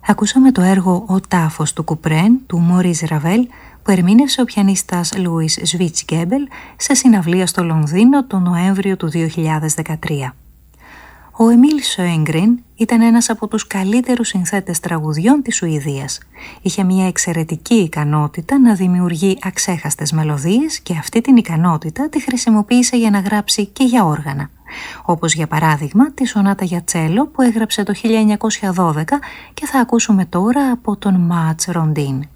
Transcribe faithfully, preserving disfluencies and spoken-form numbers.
Ακούσαμε το έργο «Ο τάφος του Κουπρέν» του Μωρίς Ραβέλ, που ερμήνευσε ο πιανίστας Λούις Σβίτς-Γκέμπελ σε συναυλία στο Λονδίνο τον Νοέμβριο του δύο χιλιάδες δεκατρία. Ο Εμίλ Σόενγκρεν ήταν ένας από τους καλύτερους συνθέτες τραγουδιών της Σουηδίας. Είχε μια εξαιρετική ικανότητα να δημιουργεί αξέχαστες μελωδίες και αυτή την ικανότητα τη χρησιμοποίησε για να γράψει και για όργανα. Όπως για παράδειγμα τη σονάτα για τσέλο που έγραψε το χίλια εννιακόσια δώδεκα και θα ακούσουμε τώρα από τον Μάτς Ροντίν.